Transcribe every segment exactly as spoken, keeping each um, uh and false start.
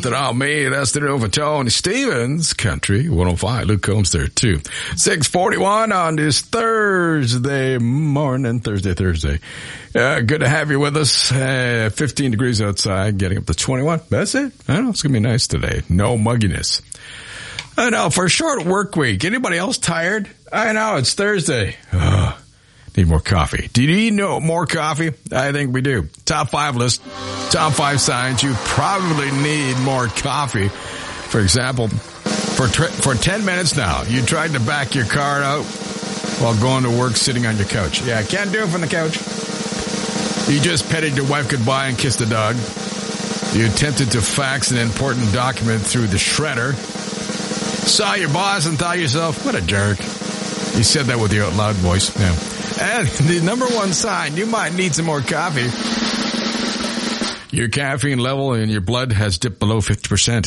Nothing on me. That's the new for Tony Stevens. Country one oh five. Luke Combs there too. six forty-one on this Thursday morning. Thursday, Thursday. Uh, good to have you with us. Uh, fifteen degrees outside, getting up to twenty-one. That's it. I know it's going to be nice today. No mugginess. I know, for a short work week. Anybody else tired? I know, it's Thursday. Ugh. Need more coffee. Do you need more coffee? I think we do. Top five list. Top five signs you probably need more coffee. For example, for tr- for ten minutes now, you tried to back your car out while going to work sitting on your couch. Yeah, can't do it from the couch. You just petted your wife goodbye and kissed the dog. You attempted to fax an important document through the shredder. Saw your boss and thought to yourself, what a jerk. You said that with your loud voice. Yeah. And the number one sign, you might need some more coffee. Your caffeine level in your blood has dipped below fifty percent.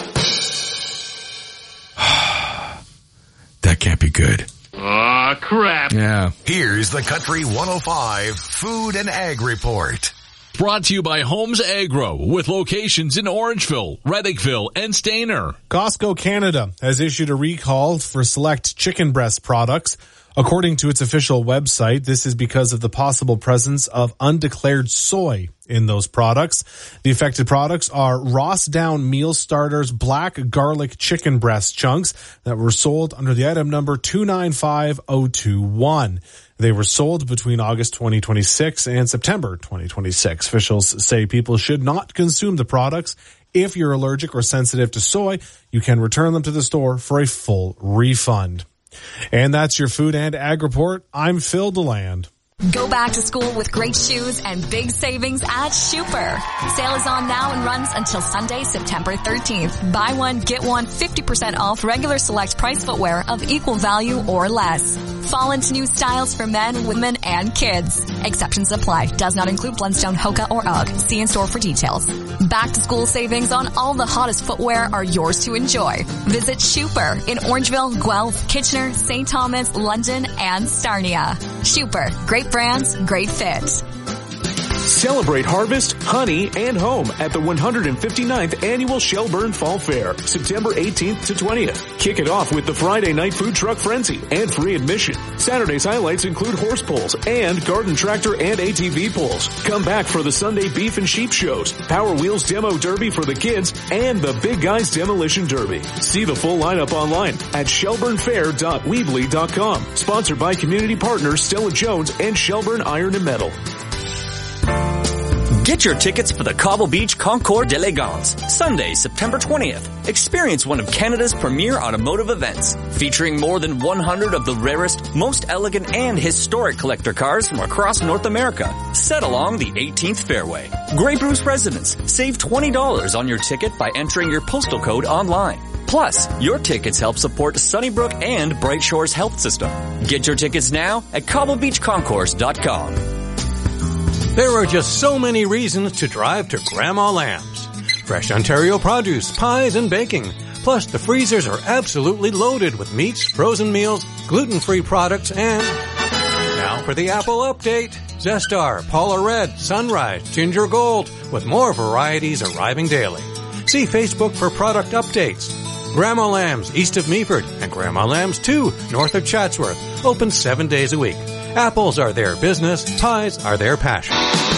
That can't be good. Aw, oh, crap. Yeah. Here's the Country one oh five Food and Ag Report. Brought to you by Homes Agro, with locations in Orangeville, Reddickville, and Stayner. Costco Canada has issued a recall for select chicken breast products. According to its official website, this is because of the possible presence of undeclared soy in those products. The affected products are Ross Down Meal Starters Black Garlic Chicken Breast Chunks that were sold under the item number two nine five oh two one. They were sold between August twenty twenty-six and September twenty twenty-six. Officials say people should not consume the products. If you're allergic or sensitive to soy, you can return them to the store for a full refund. And that's your Food and Ag Report. I'm Phil DeLand. Go back to school with great shoes and big savings at Schuper. Sale is on now and runs until Sunday, September thirteenth. Buy one, get one fifty percent off regular select price footwear of equal value or less. Fall into new styles for men, women, and kids. Exceptions apply. Does not include Blundstone, Hoka, or UGG. See in store for details. Back to school savings on all the hottest footwear are yours to enjoy. Visit Schuper in Orangeville, Guelph, Kitchener, Saint Thomas, London, and Sarnia. Schuper. Great brands, great fit. Celebrate harvest, honey, and home at the one hundred fifty-ninth Annual Shelburne Fall Fair, September eighteenth to twentieth. Kick it off with the Friday night food truck frenzy and free admission. Saturday's highlights include horse pulls and garden tractor and A T V pulls. Come back for the Sunday beef and sheep shows, Power Wheels Demo Derby for the kids, and the Big Guys Demolition Derby. See the full lineup online at shelburne fair dot weebly dot com. Sponsored by community partners Stella Jones and Shelburne Iron and Metal. Get your tickets for the Cobble Beach Concours d'Elegance, Sunday, September twentieth. Experience one of Canada's premier automotive events, featuring more than one hundred of the rarest, most elegant, and historic collector cars from across North America, set along the eighteenth fairway. Grey Bruce residents, save twenty dollars on your ticket by entering your postal code online. Plus, your tickets help support Sunnybrook and Bright Shores Health System. Get your tickets now at cobble beach concourse dot com. There are just so many reasons to drive to Grandma Lamb's. Fresh Ontario produce, pies, and baking. Plus, the freezers are absolutely loaded with meats, frozen meals, gluten-free products, and... Now for the Apple update. Zestar, Paula Red, Sunrise, Ginger Gold, with more varieties arriving daily. See Facebook for product updates. Grandma Lamb's, east of Meaford, and Grandma Lamb's two, north of Chatsworth, open seven days a week. Apples are their business, pies are their passion.